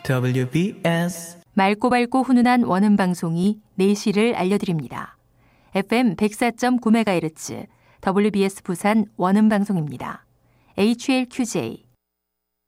WBS 맑고 밝고 훈훈한 원음방송이 4시를 알려드립니다. FM 104.9MHz WBS 부산 원음방송입니다. HLQJ